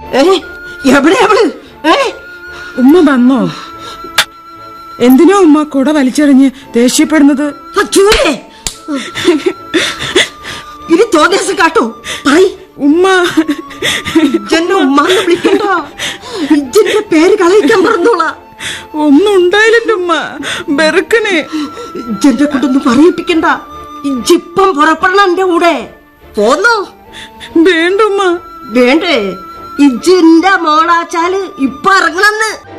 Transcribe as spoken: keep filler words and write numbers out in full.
എവിടെ അവള്? ഉമ്മ വന്നോ? എന്തിനോ ഉമ്മ കുട വലിച്ചെറിഞ്ഞ് ദേഷ്യപ്പെടുന്നത്? ഇനി തോന്നിയാസം കാട്ടോ ഉമ്മ. ഇജ്ജെന്നെ ഉമ്മാന്ന് വിളിക്കണ്ട, ഇജ്ജിന്റെ പേര് കളയിക്കാൻ പറഞ്ഞോളാ. ഒന്നും ഉണ്ടായില്ല ഉമ്മ, ബെറുക്കണേ. ഇജ്ജെന്റെ കൂട്ടൊന്നും പറയിപ്പിക്കണ്ട, ഇജ്ജിപ്പം പുറപ്പെടണം എന്റെ കൂടെ. പോന്നോ? വേണ്ടുമ്മ. വേണ്ടേ? ഇജ്ജിന്റെ മോളാച്ചാല് ഇപ്പൊ ഇറങ്ങണമെന്ന്.